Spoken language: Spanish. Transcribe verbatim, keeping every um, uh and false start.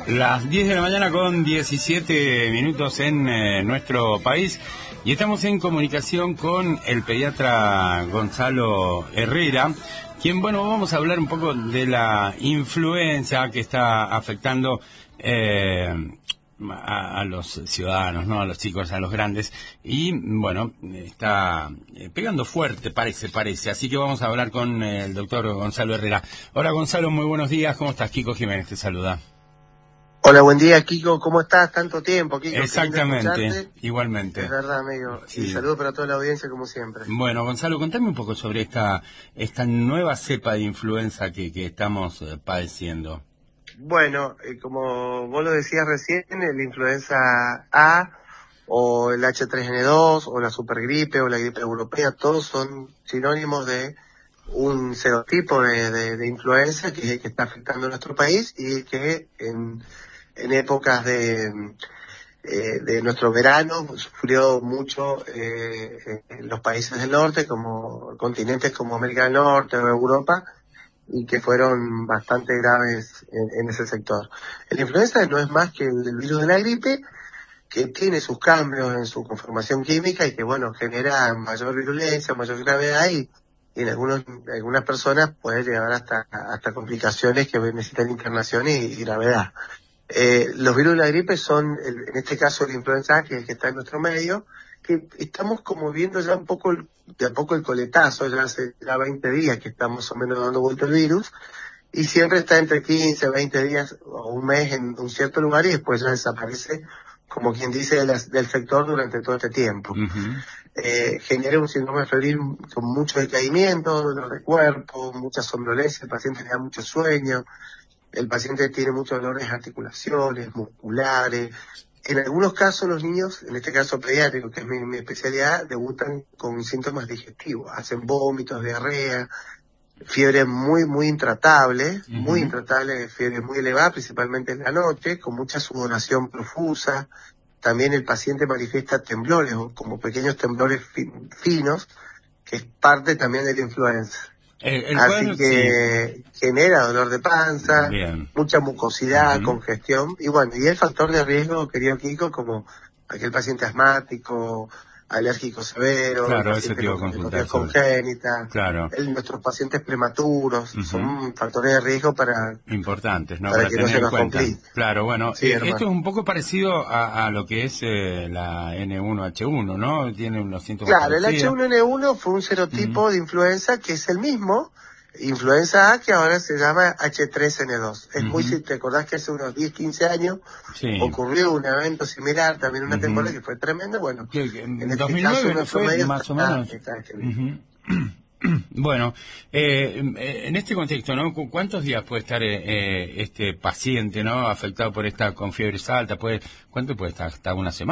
Las diez de la mañana con diecisiete minutos en eh, nuestro país y estamos en comunicación con el pediatra Gonzalo Herrera, quien, bueno, vamos a hablar un poco de la influenza que está afectando eh, a, a los ciudadanos, ¿no? A los chicos, a los grandes, y bueno, está pegando fuerte, parece, parece, así que vamos a hablar con el doctor Gonzalo Herrera. Hola Gonzalo, muy buenos días, ¿cómo estás? Kiko Jiménez te saluda. Hola, buen día, Kiko. ¿Cómo estás? Tanto tiempo, Kiko. Exactamente, igualmente. Es verdad, amigo. Sí. Y saludos para toda la audiencia, como siempre. Bueno, Gonzalo, contame un poco sobre esta esta nueva cepa de influenza que, que estamos eh, padeciendo. Bueno, eh, como vos lo decías recién, la influenza A, o el H tres N dos, o la supergripe, o la gripe europea, todos son sinónimos de un serotipo de, de, de influenza que, que está afectando a nuestro país y que en, en épocas de, eh, de nuestro verano sufrió mucho eh, en los países del norte, como continentes como América del Norte o Europa, y que fueron bastante graves en, en ese sector. La influenza no es más que el virus de la gripe, que tiene sus cambios en su conformación química y que, bueno, genera mayor virulencia, mayor gravedad y y en algunos, algunas personas puede llegar hasta hasta complicaciones que necesitan internación y, y gravedad. Eh, los virus de la gripe son, el, en este caso, la influenza, que es el que está en nuestro medio, que estamos como viendo ya un poco, el, de a poco el coletazo, ya hace ya veinte días que estamos más o menos dando vuelta el virus, y siempre está entre quince, veinte días o un mes en un cierto lugar y después ya desaparece, como quien dice, de la, del sector durante todo este tiempo. Uh-huh. Eh, genera un síndrome febril con mucho decaimiento, dolor de cuerpo, mucha somnolencia, el paciente le da mucho sueño, el paciente tiene muchos dolores de articulaciones, musculares. En algunos casos los niños, en este caso pediátrico, que es mi, mi especialidad, debutan con síntomas digestivos, hacen vómitos, diarrea, fiebre muy, muy intratable, uh-huh. muy intratable, fiebre muy elevada, principalmente en la noche, con mucha sudoración profusa. También el paciente manifiesta temblores, o como pequeños temblores fin, finos, que es parte también de la influenza. El, el Así cuadro, que sí. Genera dolor de panza, Bien. mucha mucosidad, uh-huh. congestión, y bueno, y el factor de riesgo, querido Kiko, como aquel paciente asmático, alérgico severo, claro, ese tipo con de congénita, claro. el, nuestros pacientes prematuros, uh-huh. son factores de riesgo para importantes, ¿no? Para, para que tener no se en cuenta. Complique. Claro, bueno, sí, eh, esto es un poco parecido a, a lo que es eh, la N uno H uno, ¿no? Tiene unos síntomas Claro, parecidos. El H uno N uno fue un serotipo uh-huh. de influenza que es el mismo, influenza A, que ahora se llama H tres N dos. Es uh-huh. muy, si te acordás que hace unos diez, quince años sí. ocurrió un evento similar, también una uh-huh. temporada que fue tremenda, bueno. Que, que en este dos mil nueve caso, no fue más o menos. Está, está uh-huh. Bueno, eh, en este contexto, ¿no? ¿Cuántos días puede estar eh, este paciente, ¿no? Afectado por esta con fiebre alta? ¿Puede, ¿Cuánto puede estar? ¿Hasta una semana?